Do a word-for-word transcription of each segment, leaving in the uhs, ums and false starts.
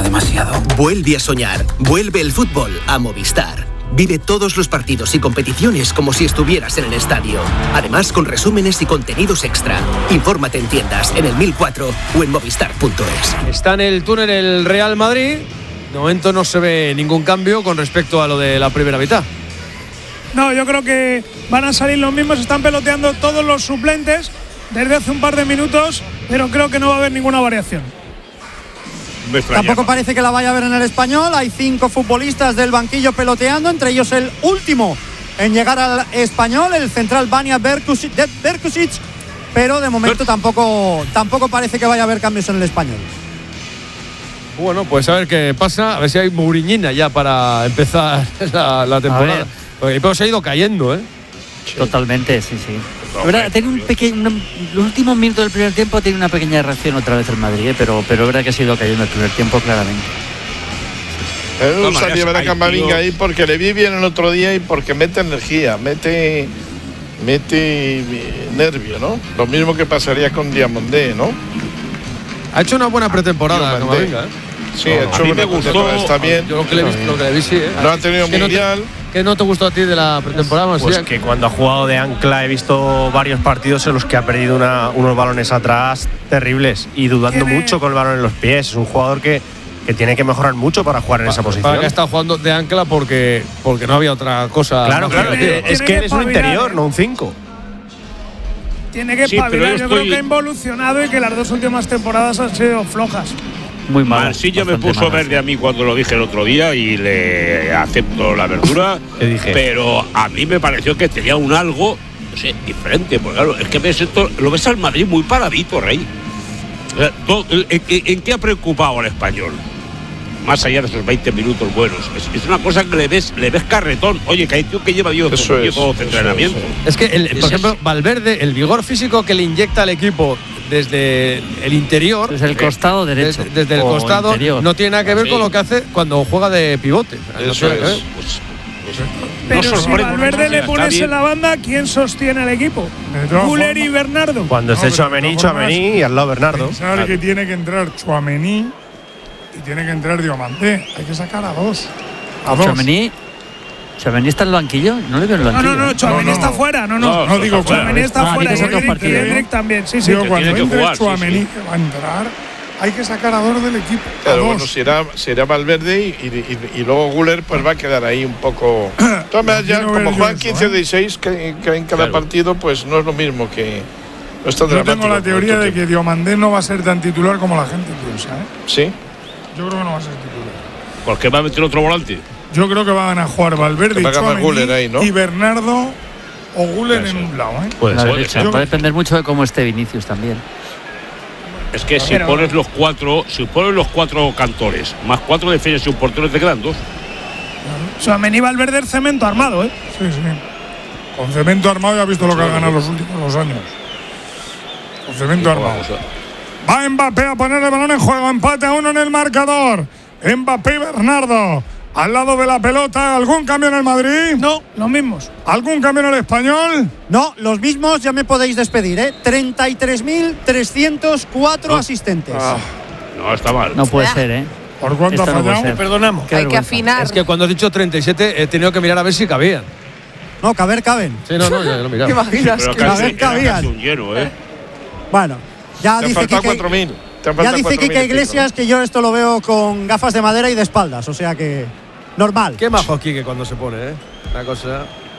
demasiado. Vuelve a soñar. Vuelve el fútbol a Movistar. Vive todos los partidos y competiciones como si estuvieras en el estadio. Además, con resúmenes y contenidos extra. Infórmate en tiendas, en el mil cuatro o en movistar punto es. Está en el túnel el Real Madrid. De momento no se ve ningún cambio con respecto a lo de la primera mitad. No, yo creo que van a salir los mismos. Están peloteando todos los suplentes desde hace un par de minutos, pero creo que no va a haber ninguna variación. Tampoco parece que la vaya a ver en el Español. Hay cinco futbolistas del banquillo peloteando, entre ellos el último en llegar al Español, el central Vanja Berkusic, pero de momento tampoco, tampoco parece que vaya a haber cambios en el Español. Bueno, pues a ver qué pasa, a ver si hay Mouriñina ya para empezar la, la temporada. Porque el equipo se ha ido cayendo, ¿eh? Sí. Totalmente, sí, sí. Verdad, tiene un pequeño, los últimos minutos del primer tiempo tiene una pequeña reacción otra vez el Madrid, ¿eh? pero pero es verdad que ha sido cayendo el primer tiempo claramente. Me gusta llevar a Camavinga ahí porque le vi bien el otro día y porque mete energía, mete mete nervio, ¿no? Lo mismo que pasaría con Diamandé, ¿no? Ha hecho una buena pretemporada, Camavinga, ¿eh? Sí, no, ha hecho a mí una me gustó. Está bien. Yo lo que le vi, lo que le vi sí, ¿eh? No ha tenido ¿Qué mundial. No te, ¿Qué no te gustó a ti de la pretemporada? Pues que cuando ha jugado de ancla he visto varios partidos en los que ha perdido una, unos balones atrás terribles y dudando mucho con el balón en los pies. Es un jugador que, que tiene que mejorar mucho para jugar en para, esa posición. Para que ha estado jugando de ancla porque, porque no había otra cosa. Claro, claro. Tiene, es que él es un interior, ¿eh? No un cinco. Tiene que sí, espabilar. Yo, yo estoy... creo que ha involucionado y que las dos últimas temporadas han sido flojas. Muy mal. Marsilla me puso verde a mí cuando lo dije el otro día y le acepto la verdura. ¿Qué dije? Pero a mí me pareció que tenía un algo, no sé, diferente. Porque claro, es que ves esto, lo ves al Madrid muy paradito, Rey. ¿En, en, en qué ha preocupado al Español? Más allá de esos veinte minutos buenos. Es, es una cosa que le ves, le ves carretón. Oye, que hay tío que lleva diez de entrenamiento. Es que, el, por ejemplo, Valverde, el vigor físico que le inyecta al equipo desde el interior, desde el costado derecho, desde, desde el costado, interior. No tiene nada que ver sí. con lo que hace cuando juega de pivote. Eso no es. Pues, pero no si Valverde le pones en la banda, ¿quién sostiene al equipo? Güler y Bernardo. Cuando esté no, Tchouaméni, Tchouaméni y al lado Bernardo. Pensar claro. que tiene que entrar Tchouaméni y tiene que entrar Diomandé. Hay que sacar a dos. A dos. Tchouaméni. ¿Tchouaméni está en el banquillo? No le veo en el banquillo. No, no, no, Tchouaméni no, no. está fuera. No, no, no, no digo Tchouaméni está ah, fuera. Y Endrick también. Sí, sí. Digo, cuando entre jugar, Tchouaméni, sí, sí. que va a entrar, hay que sacar a dos del equipo. Claro, bueno, será, será Valverde y, y, y luego Güler pues va a quedar ahí un poco. Entonces, ya como juegan quince de seis que, que en cada claro. partido, pues no es lo mismo que. No es tan Yo tengo la teoría de tiempo. que Diomandé no va a ser tan titular como la gente piensa, ¿eh? Sí. Yo creo que no va a ser titular. ¿Por qué va a meter otro volante? Yo creo que van a jugar Valverde y Tchouaméni ¿no? y Bernardo o Güler en un lado, ¿eh? Puede la derecha. Va a depender mucho de cómo esté Vinicius también. Es que no, si pones los cuatro, si pones los cuatro cantores, más cuatro defensas y un portero, te quedan dos. Tchouaméni y Valverde el cemento armado, ¿eh? Sí, sí. Con cemento armado ya has visto lo que ha ganado los últimos dos años. Con cemento sí, armado. Va Mbappé a poner el balón en juego. Empate a uno en el marcador. Mbappé y Bernardo. Al lado de la pelota, ¿algún cambio en el Madrid? No, los mismos. ¿Algún cambio en el Español? No, los mismos, ya me podéis despedir, ¿eh? treinta y tres mil trescientos cuatro no. asistentes. Ah. No, está mal. No puede ser, ¿eh? ¿Por cuánto ha fallado? No perdonamos. Hay que afinar. Es que cuando has dicho treinta y siete he tenido que mirar a ver si cabían. No, caber, caben. Sí, no, no, ya lo miraba. ¿Te imaginas? Pero que caber, cabían. Un lleno, ¿eh? Bueno, ya Te dice han faltado que cuatro mil. Ya dice Quique Iglesias que yo esto lo veo con gafas de madera y de espaldas, o sea que normal. Qué majo Quique cuando se pone, ¿eh? Una cosa.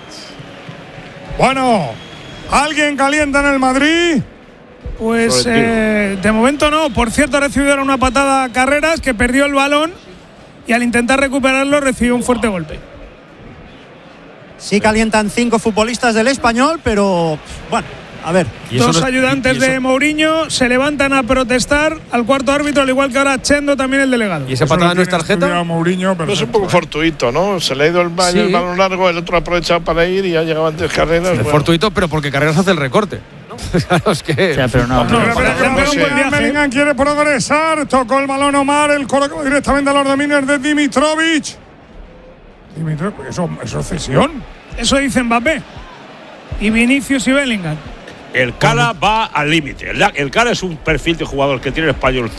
Bueno, ¿alguien calienta en el Madrid? Pues eh, de momento no. Por cierto, ha recibido una patada a Carreras que perdió el balón y al intentar recuperarlo recibió un fuerte golpe. Sí calientan cinco futbolistas del Español, pero bueno, a ver. Dos no, ayudantes de Mourinho se levantan a protestar al cuarto árbitro, al igual que ahora Chendo, también el delegado. ¿Y esa patada no es tarjeta? Mourinho, pero es un poco fortuito, ¿no? Se le ha ido el, sí. el balón largo, el otro ha aprovechado para ir y ya llegado antes Carreras. Es bueno. fortuito, pero porque Carreras hace el recorte. Claro, es que. O sea, pero no. no, no, no, no, no Bellingham quiere progresar, tocó el balón Omar, el coro que va directamente a los dominios de Dimitrovic. Dimitrovic, eso, eso es cesión. Eso dice Mbappé. Y Vinicius y Bellingham. El Cala va al límite. El, el Cala es un perfil de jugador que tiene el español